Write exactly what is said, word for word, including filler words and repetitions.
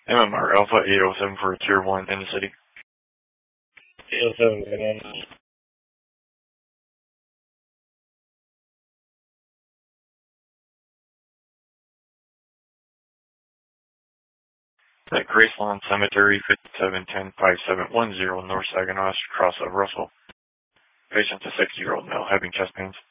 M M R Alpha eight oh seven for Tier one in the city. eight oh seven, good on. At Gracelawn Cemetery, fifty-seven ten five seven one zero North Saginaw, cross of Russell. Patient a sixty-year-old male having chest pains.